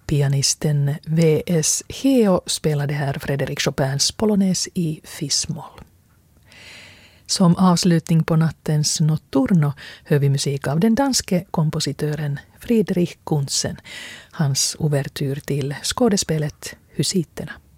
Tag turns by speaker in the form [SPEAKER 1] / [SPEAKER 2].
[SPEAKER 1] Pianisten V.S. Heo spelade här Frédéric Chopins Polonaise i fis-moll. Som avslutning på nattens notturno hör vi musik av den danske kompositören Friedrich Kuntzen, hans ouvertyr till skådespelet Husiterna.